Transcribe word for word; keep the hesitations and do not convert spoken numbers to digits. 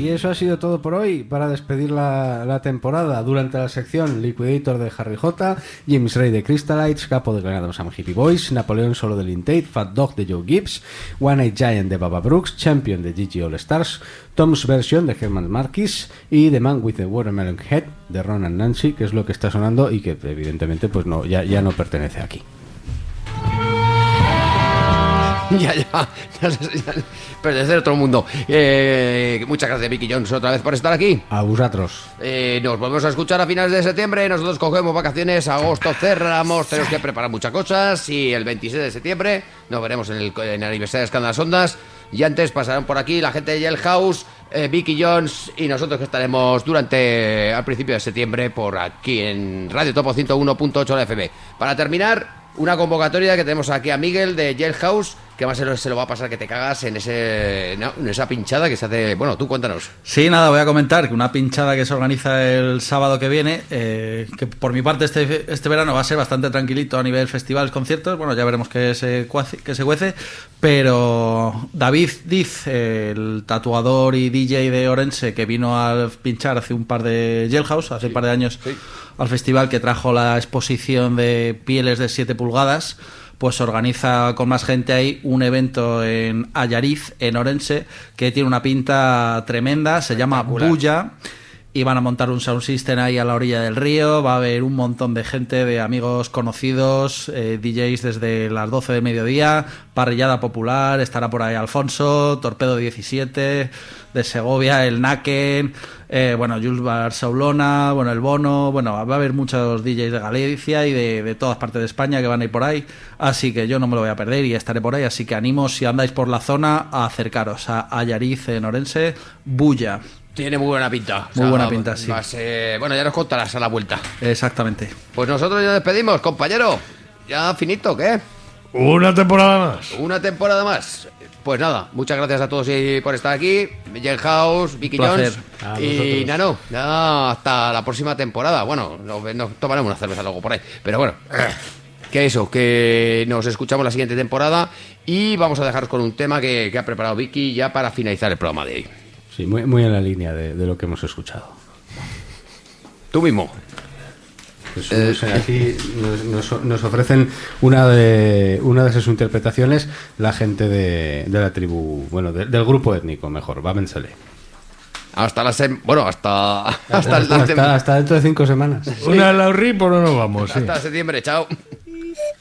Y eso ha sido todo por hoy. Para despedir la, la temporada, durante la sección Liquidator de Harry J, James Ray de Crystallites, Capo de Granada Sam Hippie Boys, Napoleón Solo de Lintate, Fat Dog de Joe Gibbs, One Eyed Giant de Baba Brooks, Champion de Gigi All Stars, Tom's Version de Herman Marquis y The Man with the Watermelon Head de Ron and Nancy, que es lo que está sonando y que evidentemente pues no ya, ya no pertenece aquí. Ya, ya, ya, ya, pero desde otro mundo. Eh, muchas gracias, Vicky Jones, otra vez por estar aquí. A vosotros. Eh, nos volvemos a escuchar a finales de septiembre. Nosotros cogemos vacaciones, agosto cerramos, tenemos que preparar muchas cosas. Y el veintiséis de septiembre nos veremos en el, en el aniversario de Escándalas Ondas. Y antes pasarán por aquí la gente de Jailhouse, eh, Vicky Jones y nosotros, que estaremos durante al principio de septiembre por aquí en Radio Topo ciento uno punto ocho de la F M. Para terminar, una convocatoria que tenemos aquí a Miguel de Jailhouse, que más se lo, se lo va a pasar que te cagas en ese no, en esa pinchada que se hace. Bueno, tú cuéntanos. Sí, nada, voy a comentar que una pinchada que se organiza el sábado que viene, eh, que por mi parte este, este verano va a ser bastante tranquilito a nivel festivales, conciertos. Bueno, ya veremos qué se, cuace, qué se cuece. Pero David Diz, el tatuador y D J de Orense, que vino a pinchar hace un par de Jailhouse, hace sí, un par de años, sí, al festival, que trajo la exposición de pieles de siete pulgadas, pues organiza con más gente ahí un evento en Allariz, en Orense, que tiene una pinta tremenda, se llama Bulla, y van a montar un sound system ahí a la orilla del río. Va a haber un montón de gente, de amigos conocidos, eh, D Js desde las doce del mediodía, parrillada popular, estará por ahí Alfonso, Torpedo diecisiete de Segovia, el Naken, eh, bueno, Jules Barsaulona, bueno, el Bono, bueno, va a haber muchos D Js de Galicia y de, de todas partes de España que van a ir por ahí, así que yo no me lo voy a perder y estaré por ahí, así que animo, si andáis por la zona, a acercaros a Allariz, en Orense, Bulla. Tiene muy buena pinta. Muy o sea, buena pinta, sí. A ser... Bueno, ya nos contarás a la vuelta. Exactamente. Pues nosotros ya despedimos, compañero. Ya finito, ¿qué? Una temporada más. Una temporada más. Pues nada, muchas gracias a todos por estar aquí. Jailhouse, Vicky Jones y Nano. Ya hasta la próxima temporada. Bueno, nos, nos tomaremos una cerveza luego por ahí. Pero bueno, que eso, que nos escuchamos la siguiente temporada. Y vamos a dejaros con un tema que, que ha preparado Vicky ya para finalizar el programa de hoy. Sí, muy, muy en la línea de, de lo que hemos escuchado. Tú mismo. Pues, eh, o sea, aquí nos, nos, nos ofrecen una de una de sus interpretaciones la gente de, de la tribu, bueno, de, del grupo étnico, mejor, Babensele. Hasta la sem bueno, hasta hasta, hasta, hasta, hasta, hasta dentro de cinco semanas. Una de la U R I, por no nos vamos. Hasta sí. septiembre, chao.